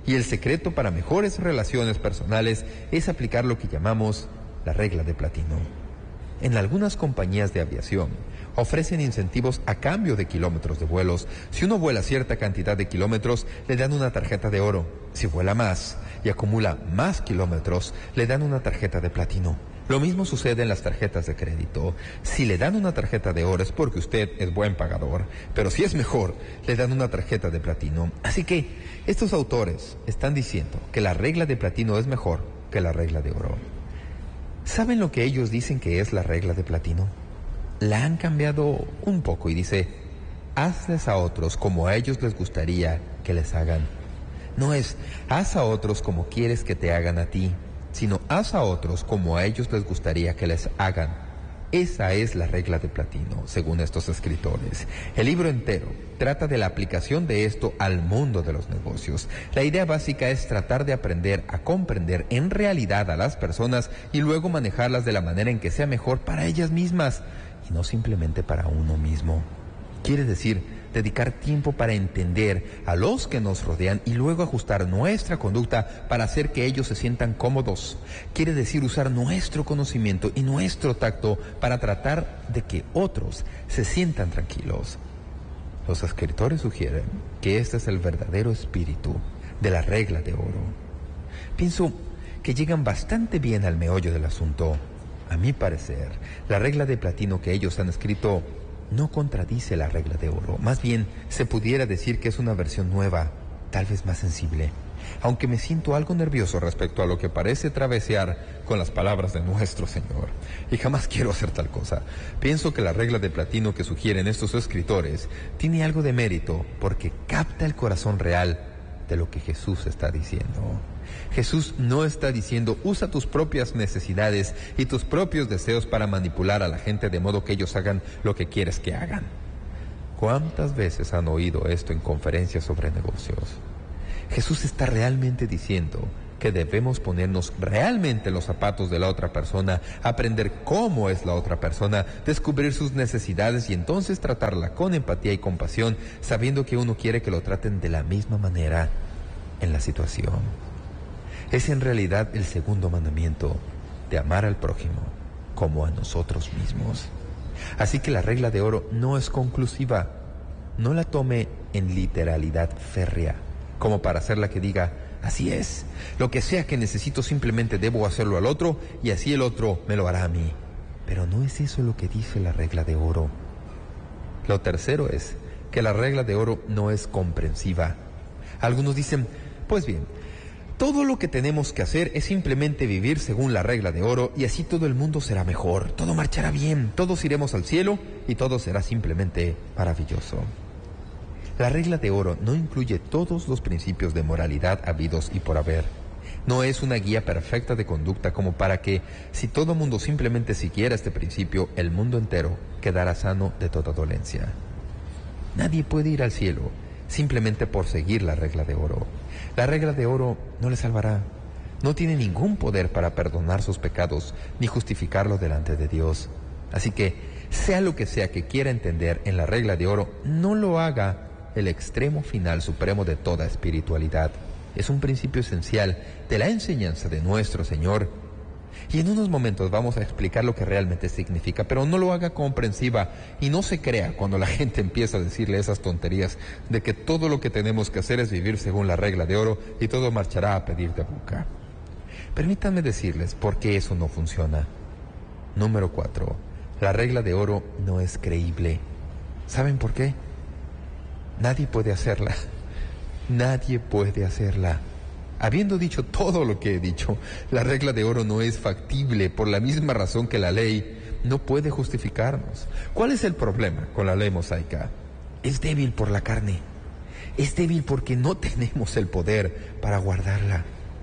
Y el secreto para mejores relaciones personales es aplicar lo que llamamos la regla de platino. En algunas compañías de aviación ofrecen incentivos a cambio de kilómetros de vuelos. Si uno vuela cierta cantidad de kilómetros, le dan una tarjeta de oro. Si vuela más y acumula más kilómetros, le dan una tarjeta de platino. Lo mismo sucede en las tarjetas de crédito. Si le dan una tarjeta de oro es porque usted es buen pagador, pero si es mejor, le dan una tarjeta de platino. Así que estos autores están diciendo que la regla de platino es mejor que la regla de oro. ¿Saben lo que ellos dicen que es la regla de platino? La han cambiado un poco y dice: hazles a otros como a ellos les gustaría que les hagan. No es haz a otros como quieres que te hagan a ti, sino haz a otros como a ellos les gustaría que les hagan. Esa es la regla de platino, según estos escritores. El libro entero trata de la aplicación de esto al mundo de los negocios. La idea básica es tratar de aprender a comprender en realidad a las personas y luego manejarlas de la manera en que sea mejor para ellas mismas y no simplemente para uno mismo. Quiere decir, dedicar tiempo para entender a los que nos rodean y luego ajustar nuestra conducta para hacer que ellos se sientan cómodos. Quiere decir usar nuestro conocimiento y nuestro tacto para tratar de que otros se sientan tranquilos. Los escritores sugieren que este es el verdadero espíritu de la regla de oro. Pienso que llegan bastante bien al meollo del asunto. A mi parecer, la regla de platino que ellos han escrito no contradice la regla de oro. Más bien, se pudiera decir que es una versión nueva, tal vez más sensible. Aunque me siento algo nervioso respecto a lo que parece travesear con las palabras de nuestro Señor. Y jamás quiero hacer tal cosa. Pienso que la regla de platino que sugieren estos escritores tiene algo de mérito porque capta el corazón real de lo que Jesús está diciendo. Jesús no está diciendo usa tus propias necesidades y tus propios deseos para manipular a la gente de modo que ellos hagan lo que quieres que hagan. ¿Cuántas veces han oído esto en conferencias sobre negocios? Jesús está realmente diciendo que debemos ponernos realmente en los zapatos de la otra persona, aprender cómo es la otra persona, descubrir sus necesidades y entonces tratarla con empatía y compasión, sabiendo que uno quiere que lo traten de la misma manera en la situación. Es en realidad el segundo mandamiento de amar al prójimo como a nosotros mismos. Así que la regla de oro no es conclusiva. No la tome en literalidad férrea, como para hacerla que diga, así es, lo que sea que necesito simplemente debo hacerlo al otro y así el otro me lo hará a mí. Pero no es eso lo que dice la regla de oro. Lo tercero es que la regla de oro no es comprensiva. Algunos dicen, pues bien, todo lo que tenemos que hacer es simplemente vivir según la regla de oro y así todo el mundo será mejor, todo marchará bien, todos iremos al cielo y todo será simplemente maravilloso. La regla de oro no incluye todos los principios de moralidad habidos y por haber. No es una guía perfecta de conducta como para que, si todo mundo simplemente siguiera este principio, el mundo entero quedara sano de toda dolencia. Nadie puede ir al cielo simplemente por seguir la regla de oro. La regla de oro no le salvará. No tiene ningún poder para perdonar sus pecados ni justificarlos delante de Dios. Así que, sea lo que sea que quiera entender en la regla de oro, no lo haga el extremo final supremo de toda espiritualidad. Es un principio esencial de la enseñanza de nuestro Señor. Y en unos momentos vamos a explicar lo que realmente significa, pero no lo haga comprensiva y no se crea cuando la gente empieza a decirle esas tonterías de que todo lo que tenemos que hacer es vivir según la regla de oro y todo marchará a pedir de boca. Permítanme decirles por qué eso no funciona. Número 4. La regla de oro no es creíble. ¿Saben por qué? Nadie puede hacerla. Nadie puede hacerla. Habiendo dicho todo lo que he dicho, la regla de oro no es factible por la misma razón que la ley no puede justificarnos. ¿Cuál es el problema con la ley mosaica? Es débil por la carne. Es débil porque no tenemos el poder para guardarla.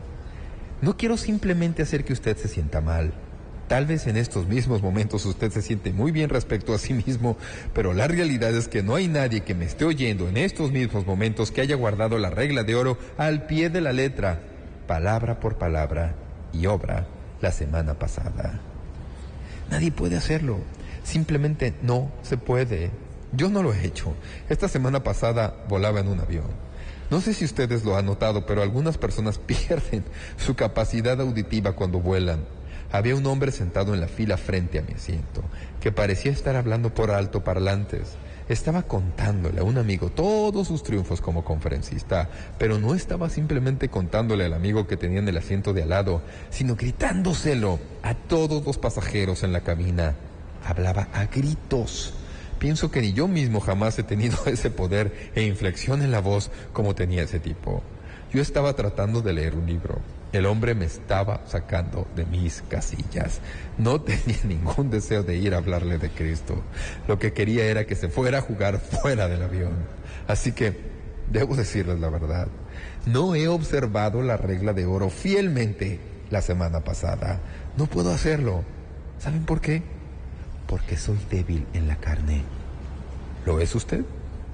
No quiero simplemente hacer que usted se sienta mal. Tal vez en estos mismos momentos usted se siente muy bien respecto a sí mismo, pero la realidad es que no hay nadie que me esté oyendo en estos mismos momentos que haya guardado la regla de oro al pie de la letra, palabra por palabra y obra la semana pasada. Nadie puede hacerlo. Simplemente no se puede. Yo no lo he hecho. Esta semana pasada volaba en un avión. No sé si ustedes lo han notado, pero algunas personas pierden su capacidad auditiva cuando vuelan. Había un hombre sentado en la fila frente a mi asiento, que parecía estar hablando por altoparlantes. Estaba contándole a un amigo todos sus triunfos como conferencista, pero no estaba simplemente contándole al amigo que tenía en el asiento de al lado, sino gritándoselo a todos los pasajeros en la cabina. Hablaba a gritos. Pienso que ni yo mismo jamás he tenido ese poder e inflexión en la voz como tenía ese tipo. Yo estaba tratando de leer un libro. El hombre me estaba sacando de mis casillas. No tenía ningún deseo de ir a hablarle de Cristo. Lo que quería era que se fuera a jugar fuera del avión. Así que, debo decirles la verdad, no he observado la regla de oro fielmente la semana pasada. No puedo hacerlo. ¿Saben por qué? Porque soy débil en la carne. ¿Lo es usted?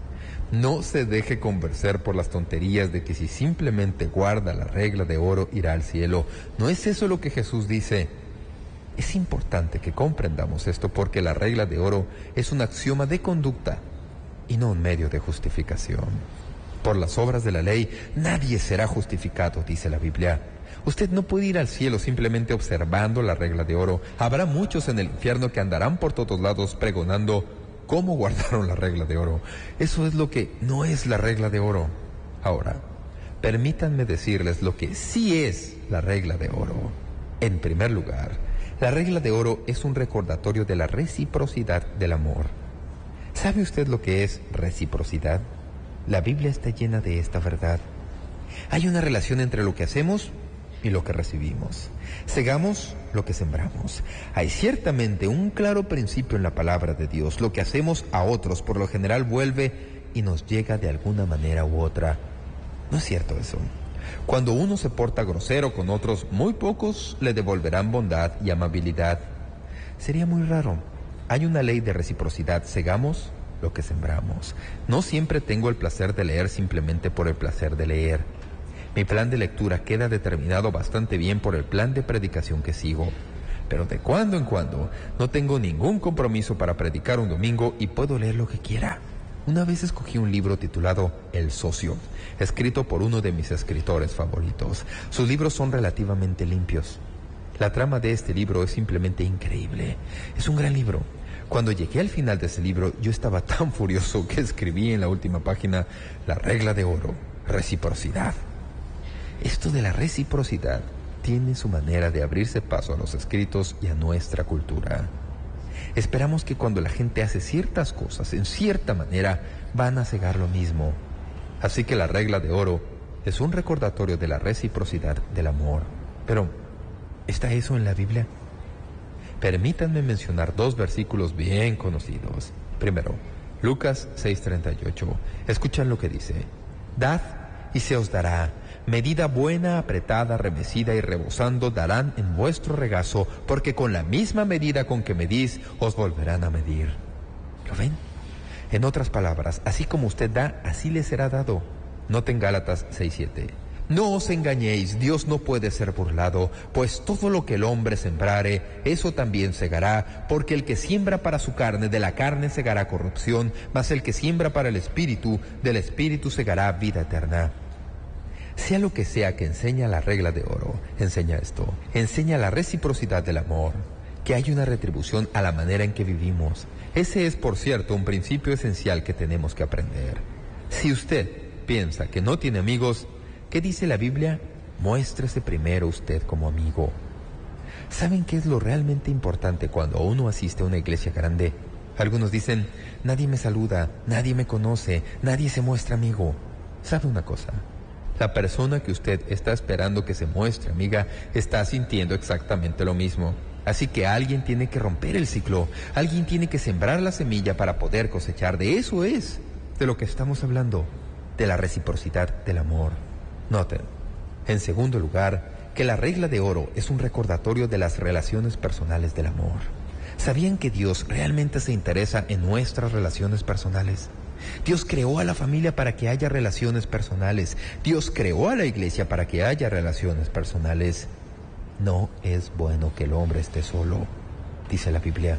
No se deje convencer por las tonterías de que si simplemente guarda la regla de oro irá al cielo. No es eso lo que Jesús dice. Es importante que comprendamos esto porque la regla de oro es un axioma de conducta y no un medio de justificación. Por las obras de la ley nadie será justificado, dice la Biblia. Usted no puede ir al cielo simplemente observando la regla de oro. Habrá muchos en el infierno que andarán por todos lados pregonando cómo guardaron la regla de oro. Eso es lo que no es la regla de oro. Ahora, permítanme decirles lo que sí es la regla de oro. En primer lugar, la regla de oro es un recordatorio de la reciprocidad del amor. ¿Sabe usted lo que es reciprocidad? La Biblia está llena de esta verdad. Hay una relación entre lo que hacemos y lo que recibimos. Segamos lo que sembramos. Hay ciertamente un claro principio en la palabra de Dios. Lo que hacemos a otros por lo general vuelve y nos llega de alguna manera u otra. ¿No es cierto eso? Cuando uno se porta grosero con otros, muy pocos le devolverán bondad y amabilidad. Sería muy raro. Hay una ley de reciprocidad. Segamos lo que sembramos. No siempre tengo el placer de leer simplemente por el placer de leer. Mi plan de lectura queda determinado bastante bien por el plan de predicación que sigo. Pero de cuando en cuando no tengo ningún compromiso para predicar un domingo y puedo leer lo que quiera. Una vez escogí un libro titulado El Socio, escrito por uno de mis escritores favoritos. Sus libros son relativamente limpios. La trama de este libro es simplemente increíble. Es un gran libro. Cuando llegué al final de ese libro, yo estaba tan furioso que escribí en la última página la regla de oro, reciprocidad. Esto de la reciprocidad tiene su manera de abrirse paso a los escritos y a nuestra cultura. Esperamos que cuando la gente hace ciertas cosas en cierta manera, van a cegar lo mismo. Así que la regla de oro es un recordatorio de la reciprocidad del amor. Pero, ¿está eso en la Biblia? Permítanme mencionar dos versículos bien conocidos. Primero, Lucas 6:38. Escuchan lo que dice. Dad y se os dará. Medida buena, apretada, remecida y rebosando darán en vuestro regazo, porque con la misma medida con que medís, os volverán a medir. ¿Lo ven? En otras palabras, así como usted da, así le será dado. Noten Gálatas 6:7. No os engañéis, Dios no puede ser burlado, pues todo lo que el hombre sembrare, eso también segará, porque el que siembra para su carne, de la carne segará corrupción, mas el que siembra para el espíritu, del espíritu segará vida eterna. Sea lo que sea que enseña la regla de oro, enseña esto. Enseña la reciprocidad del amor, que hay una retribución a la manera en que vivimos. Ese es, por cierto, un principio esencial que tenemos que aprender. Si usted piensa que no tiene amigos, ¿qué dice la Biblia? Muéstrese primero usted como amigo. ¿Saben qué es lo realmente importante cuando uno asiste a una iglesia grande? Algunos dicen, nadie me saluda, nadie me conoce, nadie se muestra amigo. ¿Sabe una cosa? La persona que usted está esperando que se muestre amiga está sintiendo exactamente lo mismo. Así que alguien tiene que romper el ciclo, alguien tiene que sembrar la semilla para poder cosechar. De eso es de lo que estamos hablando, de la reciprocidad del amor. Noten, en segundo lugar, que la regla de oro es un recordatorio de las relaciones personales del amor. ¿Sabían que Dios realmente se interesa en nuestras relaciones personales? Dios creó a la familia para que haya relaciones personales. Dios creó a la iglesia para que haya relaciones personales. No es bueno que el hombre esté solo, dice la Biblia.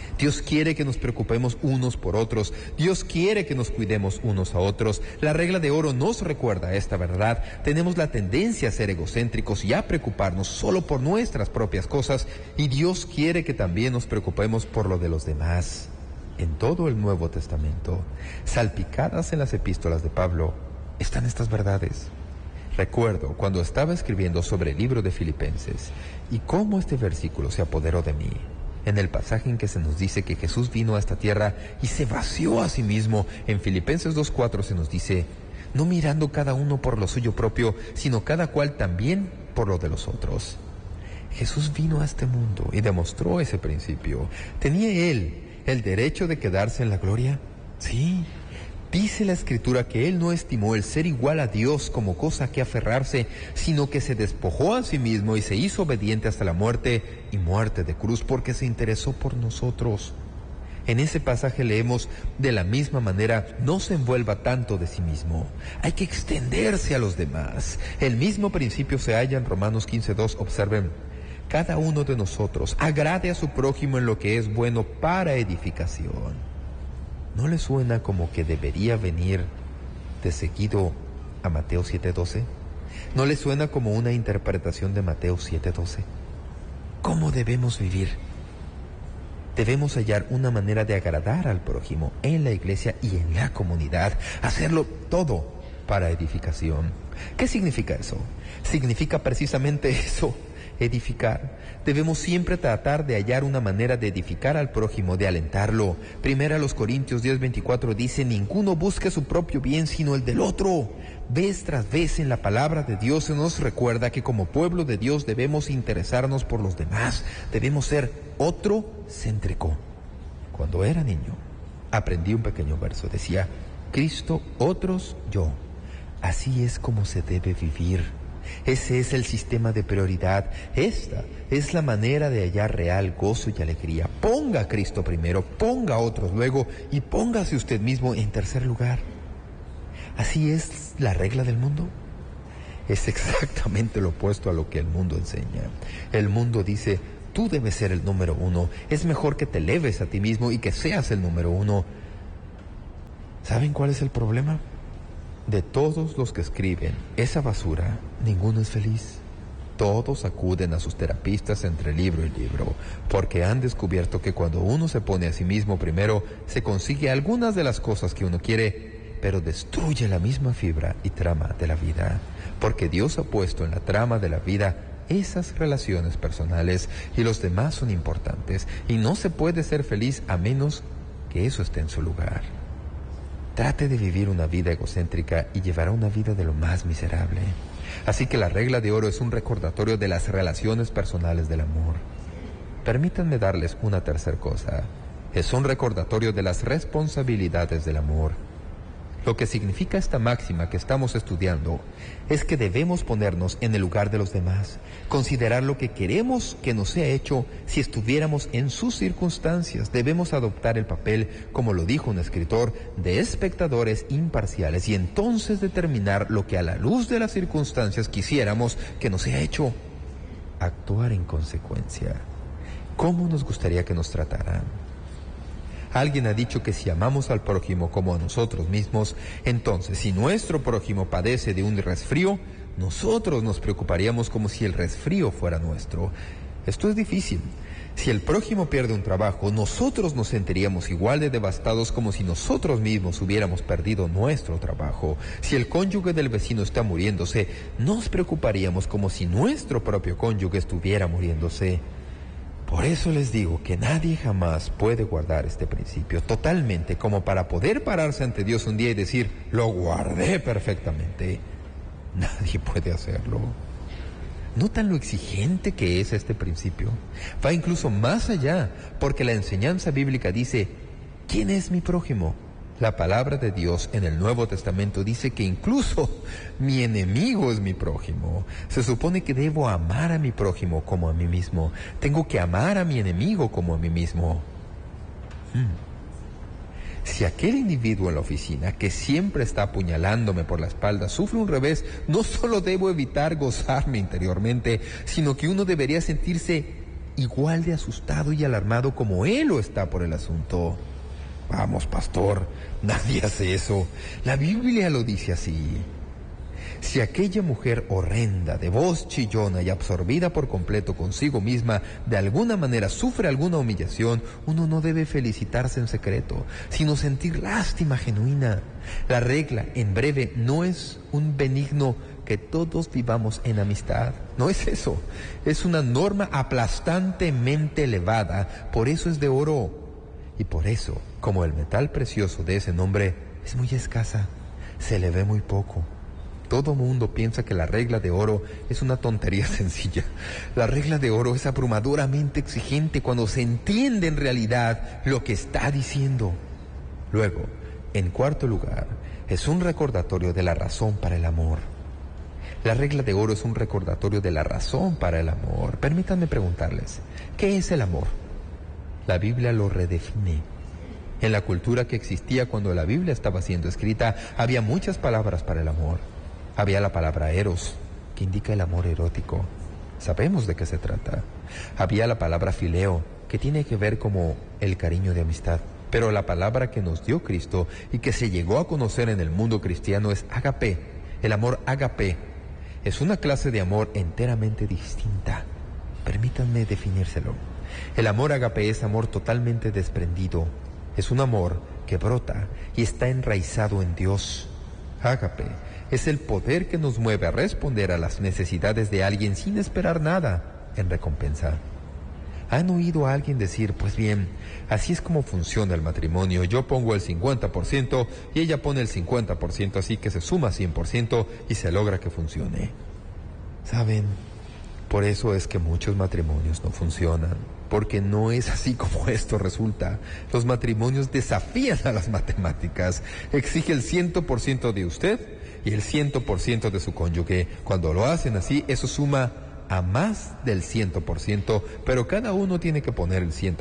Dios quiere que nos preocupemos unos por otros. Dios quiere que nos cuidemos unos a otros. La regla de oro nos recuerda esta verdad. Tenemos la tendencia a ser egocéntricos y a preocuparnos solo por nuestras propias cosas, y Dios quiere que también nos preocupemos por lo de los demás. En todo el Nuevo Testamento, salpicadas en las epístolas de Pablo, están estas verdades. Recuerdo cuando estaba escribiendo sobre el libro de Filipenses y cómo este versículo se apoderó de mí. En el pasaje en que se nos dice que Jesús vino a esta tierra y se vació a sí mismo, en Filipenses 2:4 se nos dice: no mirando cada uno por lo suyo propio, sino cada cual también por lo de los otros. Jesús vino a este mundo y demostró ese principio. ¿Tenía Él el derecho de quedarse en la gloria? Sí. Dice la Escritura que Él no estimó el ser igual a Dios como cosa a que aferrarse, sino que se despojó a sí mismo y se hizo obediente hasta la muerte, y muerte de cruz, porque se interesó por nosotros. En ese pasaje leemos: de la misma manera, no se envuelva tanto de sí mismo. Hay que extenderse a los demás. El mismo principio se halla en Romanos 15:2. Observen: cada uno de nosotros agrade a su prójimo en lo que es bueno para edificación. ¿No le suena como que debería venir de seguido a Mateo 7:12? ¿No le suena como una interpretación de Mateo 7:12? ¿Cómo debemos vivir? Debemos hallar una manera de agradar al prójimo en la iglesia y en la comunidad, hacerlo todo para edificación. ¿Qué significa eso? Significa precisamente eso: edificar. Debemos siempre tratar de hallar una manera de edificar al prójimo, de alentarlo. Primera los Corintios 10:24 dice: ninguno busque su propio bien, sino el del otro. Vez tras vez en la palabra de Dios se nos recuerda que como pueblo de Dios debemos interesarnos por los demás. Debemos ser otrocéntrico. Cuando era niño, aprendí un pequeño verso. Decía: Cristo, otros, yo. Así es como se debe vivir. Ese es el sistema de prioridad. Esta es la manera de hallar real gozo y alegría. Ponga a Cristo primero, ponga a otros luego, y póngase usted mismo en tercer lugar. ¿Así es la regla del mundo? Es exactamente lo opuesto a lo que el mundo enseña. El mundo dice: tú debes ser el número uno. Es mejor que te eleves a ti mismo y que seas el número uno. ¿Saben cuál es el problema? De todos los que escriben esa basura, ninguno es feliz. Todos acuden a sus terapistas entre libro y libro, porque han descubierto que cuando uno se pone a sí mismo primero, se consigue algunas de las cosas que uno quiere, pero destruye la misma fibra y trama de la vida, porque Dios ha puesto en la trama de la vida esas relaciones personales, y los demás son importantes, y no se puede ser feliz a menos que eso esté en su lugar. Trate de vivir una vida egocéntrica y llevará una vida de lo más miserable. Así que la regla de oro es un recordatorio de las relaciones personales del amor. Permítanme darles una tercera cosa. Es un recordatorio de las responsabilidades del amor. Lo que significa esta máxima que estamos estudiando es que debemos ponernos en el lugar de los demás, considerar lo que queremos que nos sea hecho si estuviéramos en sus circunstancias. Debemos adoptar el papel, como lo dijo un escritor, de espectadores imparciales, y entonces determinar lo que a la luz de las circunstancias quisiéramos que nos sea hecho. Actuar en consecuencia. ¿Cómo nos gustaría que nos trataran? Alguien ha dicho que si amamos al prójimo como a nosotros mismos, entonces si nuestro prójimo padece de un resfrío, nosotros nos preocuparíamos como si el resfrío fuera nuestro. Esto es difícil. Si el prójimo pierde un trabajo, nosotros nos sentiríamos igual de devastados como si nosotros mismos hubiéramos perdido nuestro trabajo. Si el cónyuge del vecino está muriéndose, nos preocuparíamos como si nuestro propio cónyuge estuviera muriéndose. Por eso les digo que nadie jamás puede guardar este principio totalmente, como para poder pararse ante Dios un día y decir: lo guardé perfectamente. Nadie puede hacerlo. ¿Notan lo exigente que es este principio? Va incluso más allá, porque la enseñanza bíblica dice: ¿quién es mi prójimo? La palabra de Dios en el Nuevo Testamento dice que incluso mi enemigo es mi prójimo. Se supone que debo amar a mi prójimo como a mí mismo. Tengo que amar a mi enemigo como a mí mismo. Si aquel individuo en la oficina que siempre está apuñalándome por la espalda sufre un revés, no solo debo evitar gozarme interiormente, sino que uno debería sentirse igual de asustado y alarmado como él lo está por el asunto. Vamos, pastor, nadie hace eso. La Biblia lo dice así. Si aquella mujer horrenda, de voz chillona y absorbida por completo consigo misma, de alguna manera sufre alguna humillación, uno no debe felicitarse en secreto, sino sentir lástima genuina. La regla, en breve, no es un benigno que todos vivamos en amistad. No es eso. Es una norma aplastantemente elevada. Por eso es de oro. Y por eso, como el metal precioso de ese nombre es muy escasa, se le ve muy poco. Todo mundo piensa que la regla de oro es una tontería sencilla. La regla de oro es abrumadoramente exigente cuando se entiende en realidad lo que está diciendo. Luego, en cuarto lugar, es un recordatorio de la razón para el amor. La regla de oro es un recordatorio de la razón para el amor. Permítanme preguntarles, ¿qué es el amor? La Biblia lo redefine. En la cultura que existía cuando la Biblia estaba siendo escrita, había muchas palabras para el amor. Había la palabra eros, que indica el amor erótico. Sabemos de qué se trata. Había la palabra fileo, que tiene que ver como el cariño de amistad. Pero la palabra que nos dio Cristo y que se llegó a conocer en el mundo cristiano es agape. El amor agape es una clase de amor enteramente distinta. Permítanme definírselo. El amor agape es amor totalmente desprendido. Es un amor que brota y está enraizado en Dios. Agape es el poder que nos mueve a responder a las necesidades de alguien sin esperar nada en recompensa. ¿Han oído a alguien decir, pues bien, así es como funciona el matrimonio? Yo pongo el 50% y ella pone el 50%, así que se suma 100% y se logra que funcione. ¿Saben? Por eso es que muchos matrimonios no funcionan, porque no es así como esto resulta. Los matrimonios desafían a las matemáticas. Exige el 100% de usted y el 100% de su cónyuge. Cuando lo hacen así, eso suma a más del 100%, pero cada uno tiene que poner el 100%.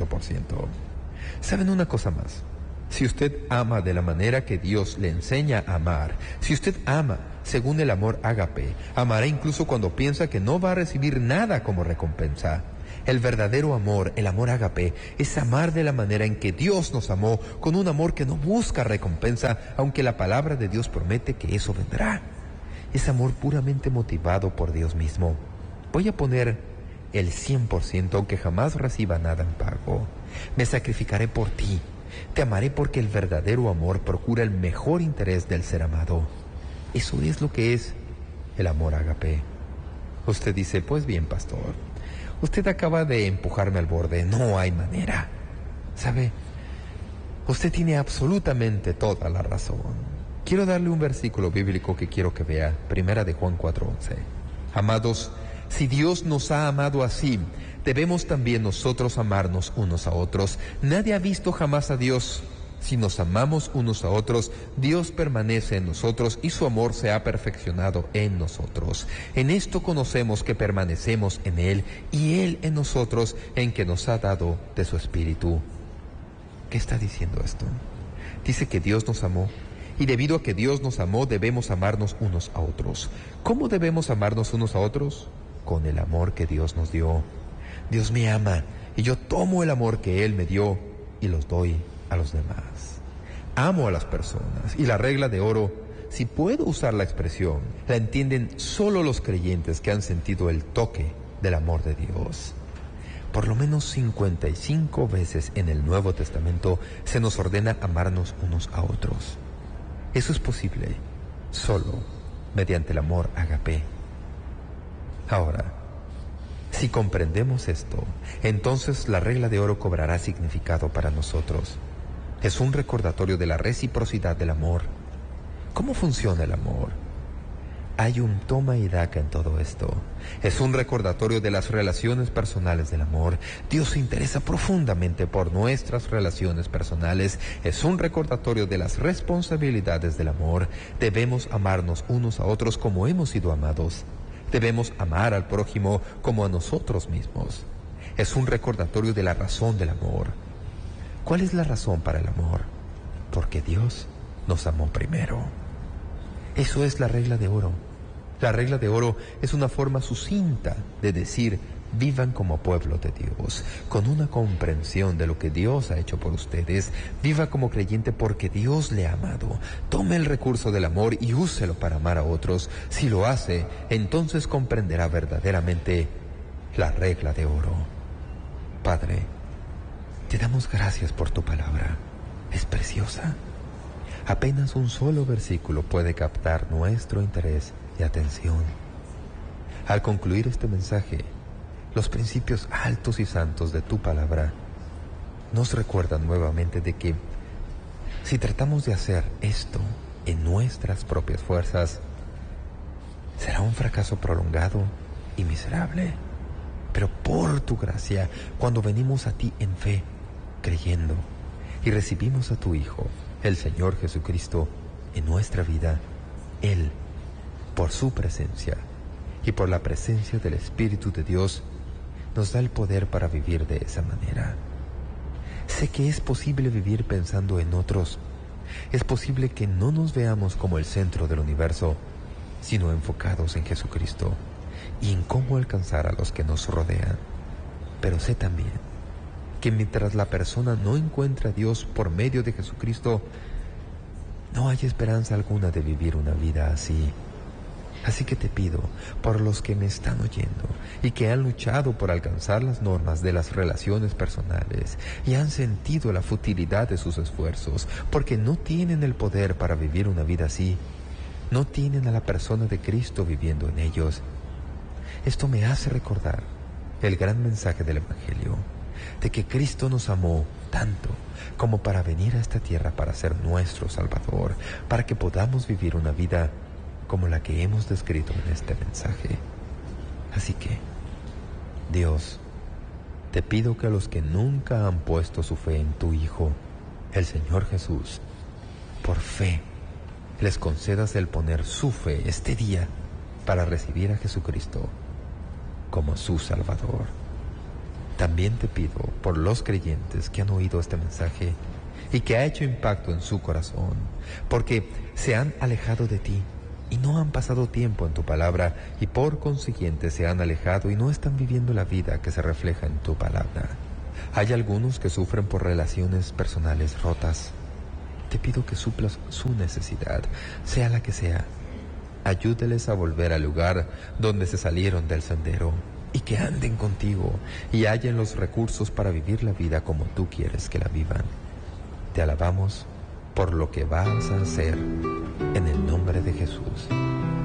¿Saben una cosa más? Si usted ama de la manera que Dios le enseña a amar, si usted ama según el amor ágape, amará incluso cuando piensa que no va a recibir nada como recompensa. El verdadero amor, el amor ágape, es amar de la manera en que Dios nos amó, con un amor que no busca recompensa, aunque la palabra de Dios promete que eso vendrá. Es amor puramente motivado por Dios mismo. Voy a poner el 100% aunque jamás reciba nada en pago. Me sacrificaré por ti. Te amaré porque el verdadero amor procura el mejor interés del ser amado. Eso es lo que es el amor ágape. Usted dice, pues bien, pastor, usted acaba de empujarme al borde. No hay manera. ¿Sabe? Usted tiene absolutamente toda la razón. Quiero darle un versículo bíblico que quiero que vea. Primera de Juan 4:11. Amados, si Dios nos ha amado así, debemos también nosotros amarnos unos a otros. Nadie ha visto jamás a Dios. Si nos amamos unos a otros, Dios permanece en nosotros y su amor se ha perfeccionado en nosotros. En esto conocemos que permanecemos en Él y Él en nosotros, en que nos ha dado de su Espíritu. ¿Qué está diciendo esto? Dice que Dios nos amó. Y debido a que Dios nos amó, debemos amarnos unos a otros. ¿Cómo debemos amarnos unos a otros? Con el amor que Dios nos dio. Dios me ama y yo tomo el amor que Él me dio y los doy a los demás. Amo a las personas y la regla de oro, si puedo usar la expresión, la entienden solo los creyentes que han sentido el toque del amor de Dios. Por lo menos 55 veces en el Nuevo Testamento se nos ordena amarnos unos a otros. Eso es posible solo mediante el amor ágape. Ahora, si comprendemos esto, entonces la regla de oro cobrará significado para nosotros. Es un recordatorio de la reciprocidad del amor. ¿Cómo funciona el amor? Hay un toma y daca en todo esto. Es un recordatorio de las relaciones personales del amor. Dios se interesa profundamente por nuestras relaciones personales. Es un recordatorio de las responsabilidades del amor. Debemos amarnos unos a otros como hemos sido amados. Debemos amar al prójimo como a nosotros mismos. Es un recordatorio de la razón del amor. ¿Cuál es la razón para el amor? Porque Dios nos amó primero. Eso es la regla de oro. La regla de oro es una forma sucinta de decir Vivan como pueblo de Dios, con una comprensión de lo que Dios ha hecho por ustedes. Viva como creyente porque Dios le ha amado. Tome el recurso del amor y úselo para amar a otros. Si lo hace, entonces comprenderá verdaderamente la regla de oro. Padre, te damos gracias por tu palabra. Es preciosa. Apenas un solo versículo puede captar nuestro interés y atención. Al concluir este mensaje, los principios altos y santos de tu palabra nos recuerdan nuevamente de que si tratamos de hacer esto en nuestras propias fuerzas, será un fracaso prolongado y miserable. Pero por tu gracia, cuando venimos a ti en fe, creyendo, y recibimos a tu Hijo, el Señor Jesucristo, en nuestra vida, Él, por su presencia y por la presencia del Espíritu de Dios, nos da el poder para vivir de esa manera. Sé que es posible vivir pensando en otros. Es posible que no nos veamos como el centro del universo, sino enfocados en Jesucristo y en cómo alcanzar a los que nos rodean. Pero sé también que mientras la persona no encuentra a Dios por medio de Jesucristo, no hay esperanza alguna de vivir una vida así. Así que te pido por los que me están oyendo y que han luchado por alcanzar las normas de las relaciones personales y han sentido la futilidad de sus esfuerzos porque no tienen el poder para vivir una vida así, no tienen a la persona de Cristo viviendo en ellos. Esto me hace recordar el gran mensaje del Evangelio, de que Cristo nos amó tanto como para venir a esta tierra para ser nuestro Salvador, para que podamos vivir una vida como la que hemos descrito en este mensaje. Así que, Dios, te pido que a los que nunca han puesto su fe en tu Hijo, el Señor Jesús, por fe, les concedas el poner su fe este día para recibir a Jesucristo como su Salvador. También te pido por los creyentes que han oído este mensaje y que ha hecho impacto en su corazón, porque se han alejado de ti y no han pasado tiempo en tu palabra y por consiguiente se han alejado y no están viviendo la vida que se refleja en tu palabra. Hay algunos que sufren por relaciones personales rotas. Te pido que suplas su necesidad, sea la que sea. Ayúdeles a volver al lugar donde se salieron del sendero y que anden contigo y hallen los recursos para vivir la vida como tú quieres que la vivan. Te alabamos por lo que vas a hacer en el nombre de Jesús.